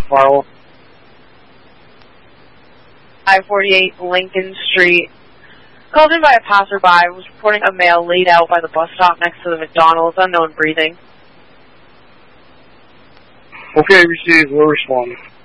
Marla. I-48 Lincoln Street. Called in by a passerby, was reporting a male laid out by the bus stop next to the McDonald's, unknown breathing. Okay, received. We're responding.